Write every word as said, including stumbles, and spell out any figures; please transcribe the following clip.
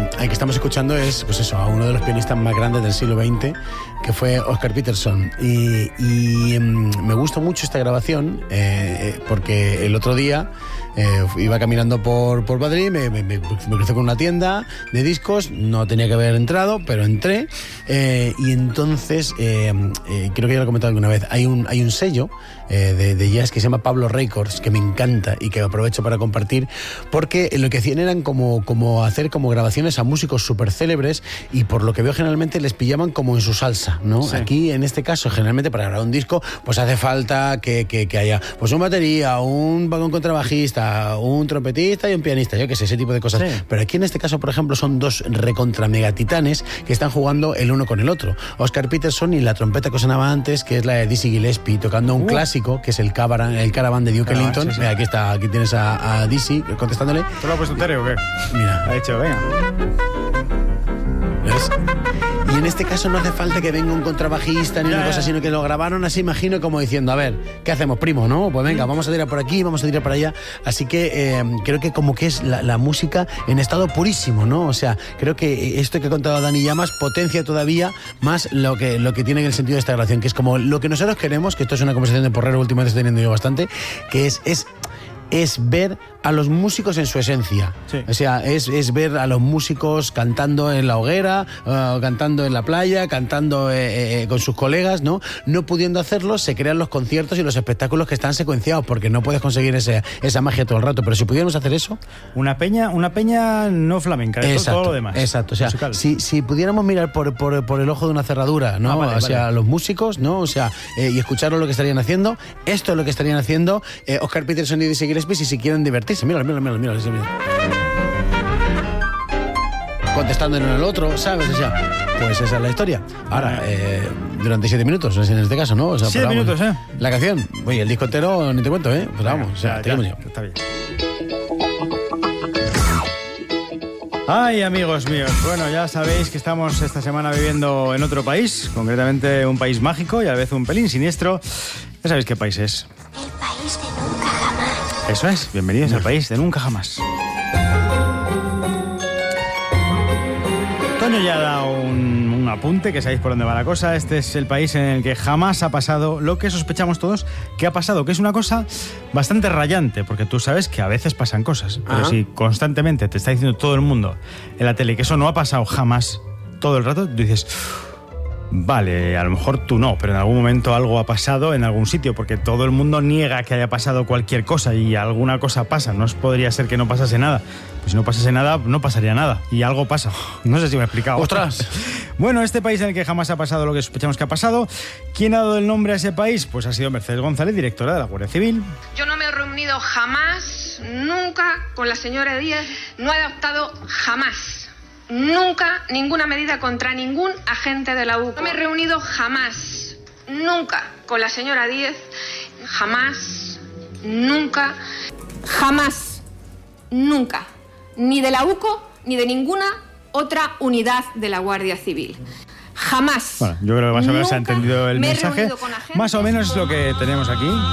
el que estamos escuchando es, pues eso, a uno de los pianistas más grandes del siglo veinte, que fue Oscar Peterson. Y, y um, me gusta mucho esta grabación eh, porque el otro día eh, iba caminando por, por Madrid, me, me, me, me crucé con una tienda de discos, no tenía que haber entrado, pero entré eh, y entonces, eh, eh, creo que ya lo he comentado alguna vez, hay un, hay un sello eh, de, de jazz que se llama Pablo Records, que me encanta y que aprovecho para compartir, porque lo que hacían eran como, como hacer como grabaciones a músicos súper célebres y por lo que veo generalmente les pillaban como en su salsa, ¿no? Sí. Aquí en este caso generalmente para grabar un disco pues hace falta que, que, que haya pues un batería, un, un contrabajista, un trompetista y un pianista, yo que sé, ese tipo de cosas. Sí. Pero aquí en este caso, por ejemplo, son dos recontra megatitanes que están jugando el uno con el otro. Oscar Peterson y la trompeta que sonaba antes, que es la de Dizzy Gillespie, tocando un uh. clásico, que es el Caravan, el Caravan de Duke Ellington. Sí, sí. Mira, aquí está, aquí tienes a, a Dizzy contestándole. ¿Tú lo has puesto entero o qué? Mira. Ha dicho, venga. ¿Ves? Y en este caso no hace falta que venga un contrabajista ni ya, una cosa, sino que lo grabaron así, imagino, como diciendo, a ver, ¿qué hacemos, primo? ¿No? Pues venga, vamos a tirar por aquí, vamos a tirar por allá. Así que eh, creo que como que es la, la música en estado purísimo, ¿no? O sea, creo que esto que ha contado Dani Llamas potencia todavía más lo que, lo que tiene el sentido de esta grabación, que es como lo que nosotros queremos, que esto es una conversación de porrero, últimamente estoy teniendo yo bastante, que es... es es ver a los músicos en su esencia. Sí. O sea, es, es ver a los músicos cantando en la hoguera, uh, cantando en la playa, cantando eh, eh, con sus colegas, ¿no? No pudiendo hacerlo, se crean los conciertos y los espectáculos que están secuenciados, porque no puedes conseguir ese, esa magia todo el rato. Pero si pudiéramos hacer eso... Una peña, una peña no flamenca, exacto, todo lo demás. Exacto, o sea, si, si pudiéramos mirar por, por, por el ojo de una cerradura, ¿no? Ah, vale, o sea, vale. Los músicos, ¿no? O sea, eh, y escucharos lo que estarían haciendo, esto es lo que estarían haciendo eh, Oscar Peterson y Dizzy Gillespie si se quieren divertirse. Mira, mira, mira, mira, mira. Contestando en el otro, ¿sabes? O sea, pues esa es la historia. Ahora, eh, durante siete minutos, en este caso, ¿no? O sea, siete vamos, minutos, ¿eh? La canción. Oye, el disco entero ni te cuento, ¿eh? Pues vamos, o sea, ya, ya, está bien. Ay, amigos míos, bueno, ya sabéis que estamos esta semana viviendo en otro país, concretamente un país mágico y a la vez un pelín siniestro. Ya sabéis qué país es. El país de nunca jamás. Eso es, bienvenidos al país de nunca jamás. Toño ya ha dado un, un apunte, que sabéis por dónde va la cosa. Este es el país en el que jamás ha pasado lo que sospechamos todos que ha pasado, que es una cosa bastante rayante, porque tú sabes que a veces pasan cosas, pero si constantemente te está diciendo todo el mundo en la tele que eso no ha pasado jamás, todo el rato, tú dices... Vale, a lo mejor tú no, pero en algún momento algo ha pasado en algún sitio, porque todo el mundo niega que haya pasado cualquier cosa y alguna cosa pasa. No podría ser que no pasase nada. Pues si no pasase nada, no pasaría nada. Y algo pasa. No sé si me he explicado. ¡Ostras! Bueno, este país en el que jamás ha pasado lo que sospechamos que ha pasado. ¿Quién ha dado el nombre a ese país? Pues ha sido Mercedes González, directora de la Guardia Civil. Yo no me he reunido jamás, nunca, con la señora Díaz. No he adoptado jamás. Nunca ninguna medida contra ningún agente de la U C O. No me he reunido jamás, nunca con la señora Díez, jamás, nunca, jamás, nunca, ni de la U C O ni de ninguna otra unidad de la Guardia Civil. Jamás. Bueno, yo creo que más o menos se ha entendido el mensaje. Más o menos es lo que tenemos aquí.